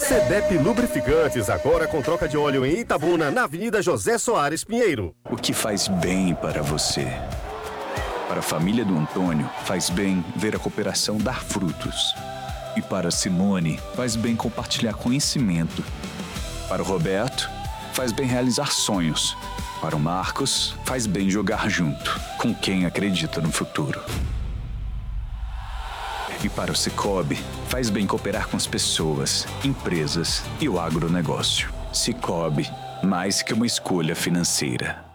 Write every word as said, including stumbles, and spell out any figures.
Sedep Lubrificantes, agora com troca de óleo em Itabuna, na Avenida José Soares Pinheiro. O que faz bem para você? Para a família do Antônio, faz bem ver a cooperação dar frutos. E para a Simone, faz bem compartilhar conhecimento. Para o Roberto, faz bem realizar sonhos. Para o Marcos, faz bem jogar junto, com quem acredita no futuro. E para o Cicobi, faz bem cooperar com as pessoas, empresas e o agronegócio. Cicobi, mais que uma escolha financeira.